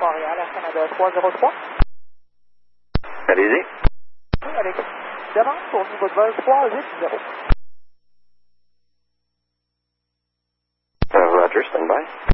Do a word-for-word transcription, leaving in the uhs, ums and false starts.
Montréal, Air Canada trois zéro trois. Allez-y. Oui, avec demande pour niveau de vol trois huit zéro. Uh, Roger, stand by.